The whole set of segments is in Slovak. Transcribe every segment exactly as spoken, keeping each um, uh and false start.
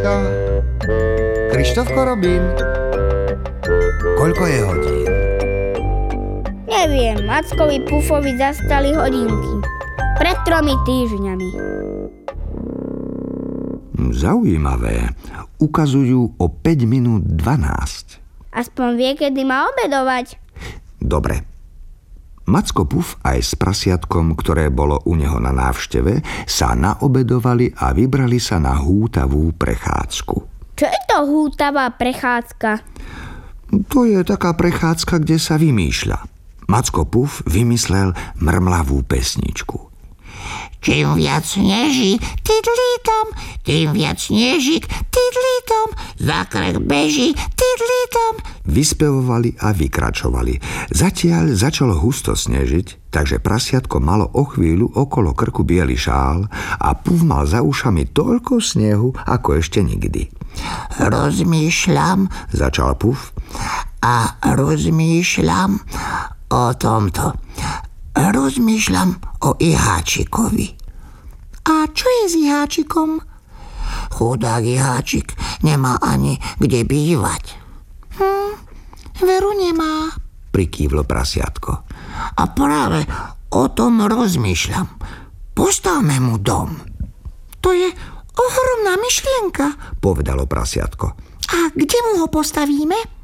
Macka? Krištofko Robin? Koľko je hodín? Neviem, Mackovi Pufovi zastali hodinky. Pred tromi týždňami. Zaujímavé. Ukazujú o päť minút dvanásť. Aspoň vie, kedy má obedovať. Dobre. Macko Puf aj s prasiatkom, ktoré bolo u neho na návšteve, sa naobedovali a vybrali sa na hútavú prechádzku. Čo je to hútavá prechádzka? To je taká prechádzka, kde sa vymýšľa. Macko Puf vymyslel mrmlavú pesničku. Čím viac sneží, tidlítom, tým viac snežík, tidlítom, zákrek beží, tidlítom. Vyspevovali a vykračovali. Zatiaľ začalo husto snežiť, takže prasiatko malo o chvíľu okolo krku biely šál a Puf mal za ušami toľko snehu, ako ešte nikdy. Rozmýšľam, začal Puf, a rozmýšľam o tomto. Rozmýšľam o Iháčikovi. A čo je s Iháčikom? Chudák Iháčik nemá ani kde bývať. Hm, veru nemá, prikývlo prasiatko. A práve o tom rozmýšľam. Postavme mu dom. To je ohromná myšlienka, povedalo prasiatko. A kde mu ho postavíme? E,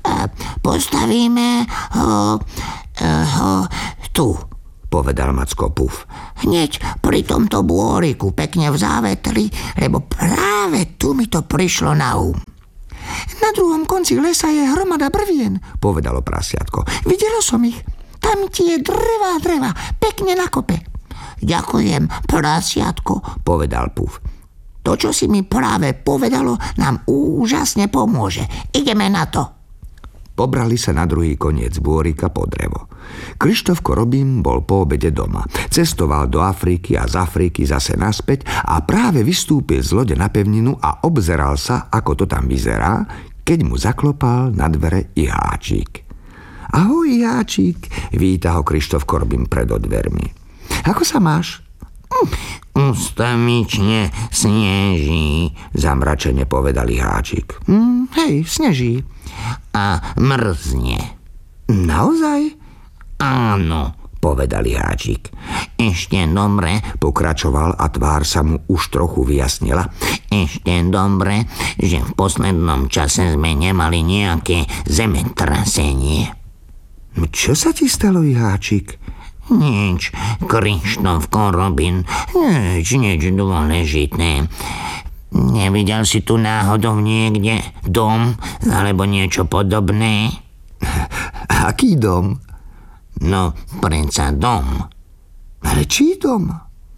postavíme ho... ho tu, povedal Macko Puf. Hneď pri tomto bôriku, pekne v závetri, lebo práve tu mi to prišlo na um. Na druhom konci lesa je hromada brvien, povedalo prasiatko. Videlo som ich. Tam tie drevá dreva, pekne na kope. Ďakujem, prasiatko, povedal Puf. To, čo si mi práve povedalo, nám úžasne pomôže. Ideme na to. Pobrali sa na druhý koniec bôrika po drevo. Krištofko Robin bol po obede doma. Cestoval do Afriky a z Afriky zase naspäť a práve vystúpil z lode na pevninu a obzeral sa, ako to tam vyzerá, keď mu zaklopal na dvere Iháčik. Ahoj, Iháčik, víta ho Krištofko Robin pred dvermi. Ako sa máš? Ustavične sneží, zamračene povedal Iháčik. Hm, hej, sneží. A mrzne. Naozaj? Áno, povedal Iháčik. Ešte dobre, pokračoval a tvár sa mu už trochu vyjasnila. Ešte dobre, že v poslednom čase sme nemali nejaké zemetrasenie. Čo sa ti stalo, Iháčik? Nič, Krištofko Robin, nič, nič dôležité. Nevidel si tu náhodou niekde dom alebo niečo podobné? Aký dom? No, predsa dom. Ale čí dom?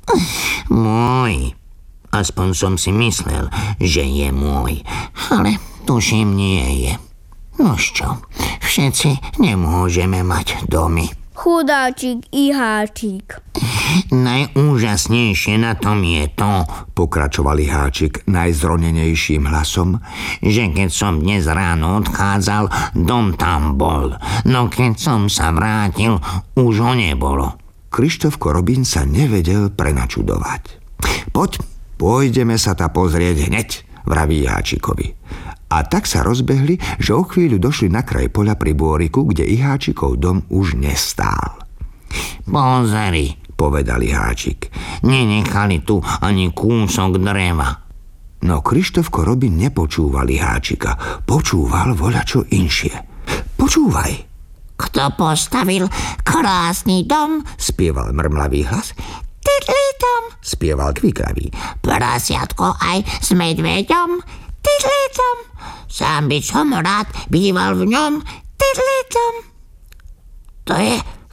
Môj. Aspoň som si myslel, že je môj. Ale tuším, nie je. Nož čo, všetci nemôžeme mať domy. Chudáčik Iháčik. Najúžasnejšie na tom je to, pokračoval Iháčik najzronenejším hlasom, že keď som dnes ráno odchádzal, dom tam bol. No keď som sa vrátil, už ho nebolo. Krištofko Robin sa nevedel prenačudovať. Poď, pôjdeme sa ta pozrieť hneď, vraví Iháčikovi. A tak sa rozbehli, že o chvíľu došli na kraj poľa pri bôriku, kde Iháčikov dom už nestál. Pozri, povedal Iháčik, nenechali tu ani kúsok dreva. No Krištofko Robin nepočúval Iháčika, počúval voľačo inšie. Počúvaj. Kto postavil krásny dom? Spieval mrmlavý hlas. Tidlítom, spieval kvikravý. Prasiatko aj s medveďom. Tidlítom, sám by som rád býval v ňom. Tidlítom. To je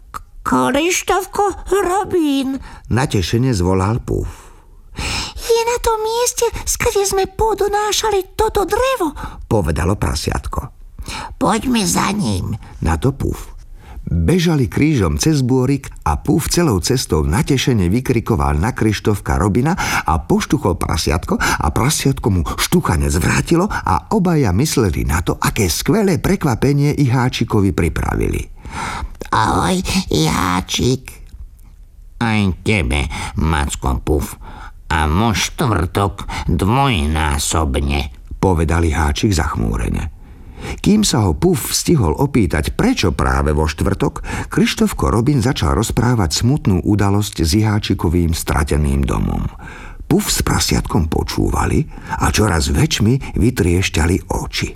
Krištofko Robin, natešene zvolal Puf. Je na tom mieste, skade sme podonášali toto drevo, povedalo prasiatko. Poďme za ním, na to Puf. Bežali krížom cez bôrik a Puf celou cestou natešene vykrikoval na Krištofka Robina a poštuchol prasiatko a prasiatko mu štuchanec vrátilo a obaja mysleli na to, aké skvelé prekvapenie Iháčikovi pripravili. Ahoj, Iháčik. Aj tebe, Macko Puf. a vo štvrtok dvojnásobne, povedali Háčik zachmúrene. Kým sa ho Puf stihol opýtať, prečo práve vo štvrtok, Krištofko Robin začal rozprávať smutnú udalosť s Háčikovým strateným domom. Puf s prasiatkom počúvali a čoraz väčšmi vytriešťali oči.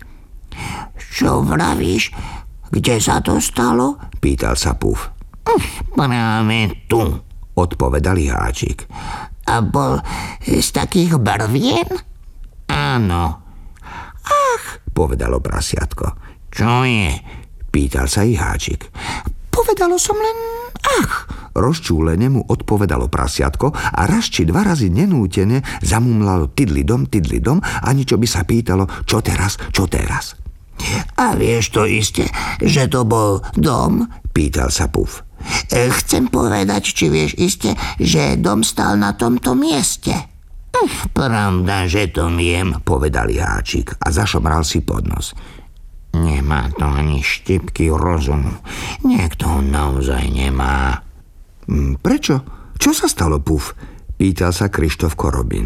Čo vravíš? Kde sa to stalo? Pýtal sa Puf. Práve tu, odpovedal Háčik. A bol z takých barvien? Áno. Ach, povedalo prasiatko. Čo je? Pýtal sa i Háčik. Povedalo som len ach. Rozčúlene mu odpovedalo prasiatko a raz či dva razy nenútene zamumlalo tydlidom, tydlidom, ani čo by sa pýtalo, čo teraz, čo teraz. A vieš to iste, že to bol dom? Pýtal sa Puf. Chcem povedať, či vieš iste, že dom stal na tomto mieste. Pravda, že to viem, povedal Háčik a zašomral si pod nos. Nemá to ani štipky rozumu. Niekto ho naozaj nemá. Prečo? Čo sa stalo, Puf? Pýtal sa Krištofko Robin.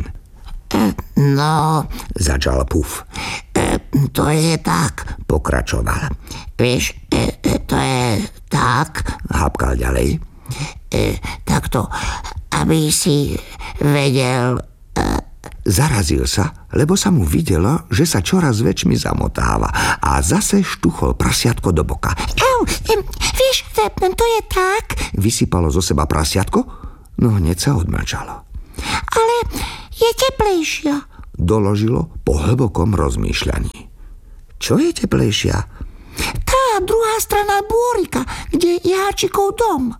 No, začal Puf. To je tak, pokračoval. Vieš, to je tak, hapkal ďalej. Takto, aby si vedel... Zarazil sa, lebo sa mu videlo, že sa čoraz väčšmi zamotáva a zase štuchol prasiatko do boka. Au, vieš, to je tak, vysypalo zo seba prasiatko, no hneď sa odmlčalo. Ale je teplejšia, doložilo po hlbokom rozmýšľaní. Čo je teplejšia? Tá druhá strana bôrika, kde je Háčikov dom.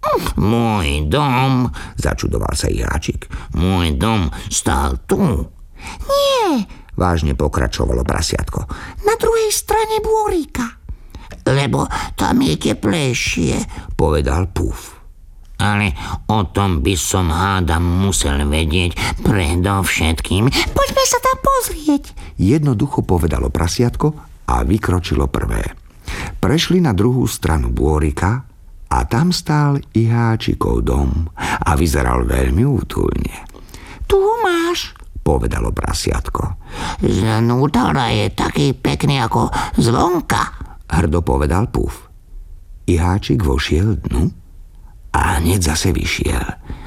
Môj dom, začudoval sa Háčik. Môj dom stál tu. Nie, vážne pokračovalo prasiatko. Na druhej strane bôrika. Lebo tam je teplejšie, povedal Puf. Ale o tom by som hádam musel vedieť predovšetkým. Poďme sa tam pozrieť, jednoducho povedalo prasiatko a vykročilo prvé. Prešli na druhú stranu bôrika a tam stál i Háčikov dom a vyzeral veľmi útulne. Tu máš, povedalo prasiatko. Znútra je taký pekný ako zvonka, hrdo povedal Puf. I Háčik vošiel dnu a hneď zase vyšiel.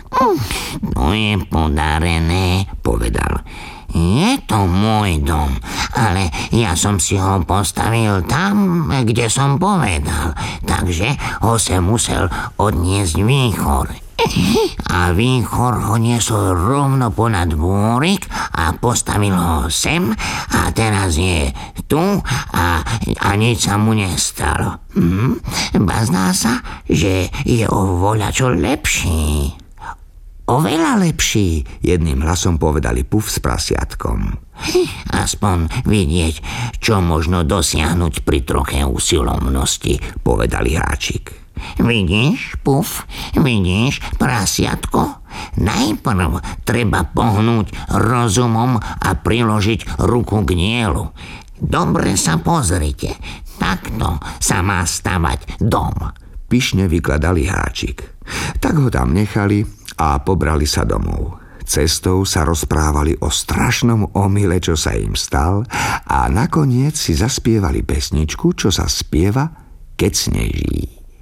To je podarené, povedal. Je to môj dom, ale ja som si ho postavil tam, kde som povedal, takže ho sem musel odniesť výchor. A výchor ho niesol rovno ponad bôrik a postavil ho sem a teraz je tu a, a nič sa mu nestalo. Hm? Bazná sa, že je o voľačo lepší. Oveľa lepší, jedným hlasom povedali Puf s prasiatkom. Aspoň vidieť, čo možno dosiahnuť pri troche usilovnosti, povedali Háčik. Vidíš, Puf, vidíš, prasiatko? Najprv treba pohnúť rozumom a priložiť ruku k dielu. Dobre sa pozrite, takto sa má stavať dom. Pyšne vykladali Háčik. Tak ho tam nechali a pobrali sa domov. Cestou sa rozprávali o strašnom omyle, čo sa im stal, a nakoniec si zaspievali pesničku, čo sa spieva, keď sneží.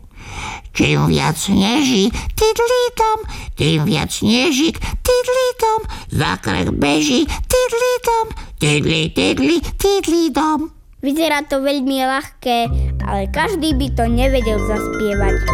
Čím viac sneží, tydlítom, tým viac snežík, tydlítom, za krk beží, tydlítom, tydlí, tydlí, tydlítom. Vyzerá to veľmi ľahké, ale každý by to nevedel zaspievať.